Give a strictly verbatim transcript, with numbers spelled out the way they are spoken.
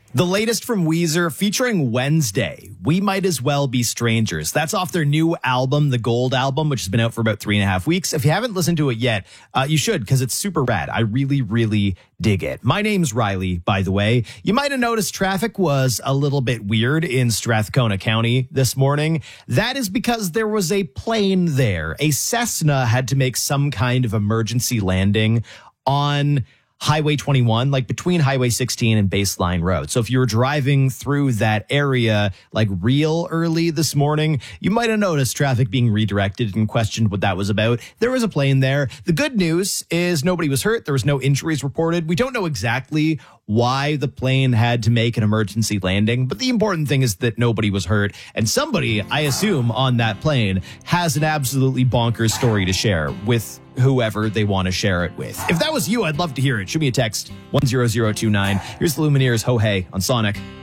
The latest from Weezer featuring Wednesday, We Might As Well Be Strangers. That's off their new album, the Gold Album, which has been out for about three and a half weeks. If you haven't listened to it yet, uh, you should, because it's super rad. I really, really dig it. My name's Riley, by the way. You might have noticed traffic was a little bit weird in Strathcona County this morning. That is because there was a plane there. A Cessna had to make some kind of emergency landing on Highway twenty-one, like between Highway sixteen and Baseline Road. So if you were driving through that area like real early this morning, you might have noticed traffic being redirected and questioned what that was about. There was a plane there. The good news is nobody was hurt. There was no injuries reported. We don't know exactly why the plane had to make an emergency landing, but the important thing is that nobody was hurt. And somebody, I assume, on that plane has an absolutely bonkers story to share with whoever they want to share it with. If that was you, I'd love to hear it. Shoot me a text, one zero zero two nine. Here's the Lumineers' Ho Hey on Sonic.